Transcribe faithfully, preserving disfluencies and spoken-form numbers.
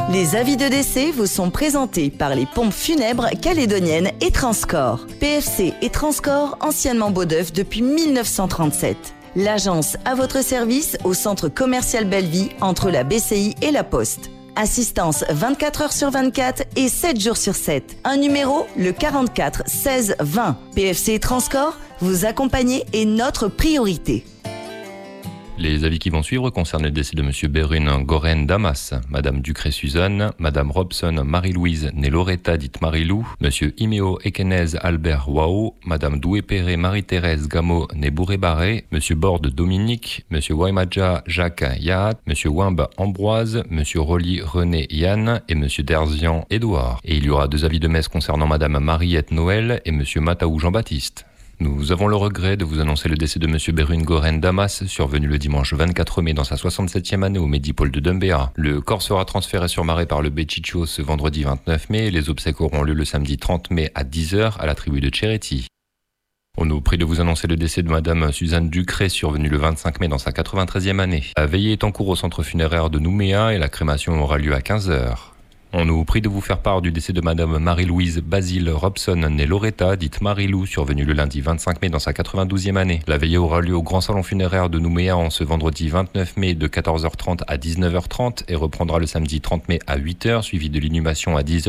Les avis de décès vous sont présentés par les pompes funèbres calédoniennes et Transcorps. P F C et Transcorps, anciennement Beaudeuf depuis mille neuf cent trente-sept. L'agence à votre service au centre commercial Belleville entre la B C I et la Poste. Assistance vingt-quatre heures sur vingt-quatre et sept jours sur sept. Un numéro, le quarante-quatre seize vingt. P F C et Transcorps, vous accompagner est notre priorité. Les avis qui vont suivre concernent le décès de M. Berun Goren Damas, Mme Ducré-Suzanne, Mme Robson Marie-Louise née Loretta dite Marie-Lou, M. Iméo Ekenez Albert Wao, Mme Doué-Perret Marie-Thérèse Gameau née Bourré-Barré, M. Borde Dominique, M. Waimadja Jacques Yahat, M. Wimbe Ambroise, M. Rolly René Yann et M. Derzian Édouard. Et il y aura deux avis de messe concernant Mme Mariette Noël et M. Mataou Jean-Baptiste. Nous avons le regret de vous annoncer le décès de M. Berun Goren Damas, survenu le dimanche vingt-quatre mai dans sa soixante-septième année au Médipôle de Dumbéa. Le corps sera transféré sur Marais par le Béchicho ce vendredi vingt-neuf mai et les obsèques auront lieu le samedi trente mai à dix heures à la tribu de Tchéréty. On nous prie de vous annoncer le décès de Mme Suzanne Ducré, survenue le vingt-cinq mai dans sa quatre-vingt-treizième année. La veillée est en cours au centre funéraire de Nouméa et la crémation aura lieu à quinze heures. On nous prie de vous faire part du décès de Mme Marie-Louise Basile Robson, née Loretta, dite Marie-Lou, survenue le lundi vingt-cinq mai dans sa quatre-vingt-douzième année. La veillée aura lieu au grand salon funéraire de Nouméa en ce vendredi vingt-neuf mai de quatorze heures trente à dix-neuf heures trente et reprendra le samedi trente mai à huit heures, suivi de l'inhumation à dix heures.